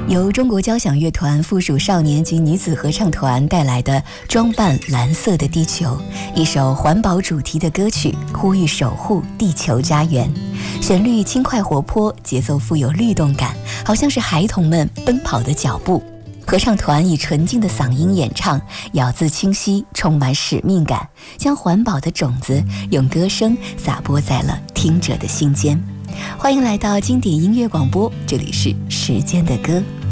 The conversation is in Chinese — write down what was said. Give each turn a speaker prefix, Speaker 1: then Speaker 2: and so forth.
Speaker 1: 由中国交响乐团附属少年及女子合唱团带来的《装扮蓝色的地球》，一首环保主题的歌曲，呼吁守护地球家园。旋律轻快活泼，节奏富有律动感，好像是孩童们奔跑的脚步。合唱团以纯净的嗓音演唱，咬字清晰，充满使命感，将环保的种子用歌声撒播在了听者的心间。欢迎来到经典音乐广播，这里是时间的歌。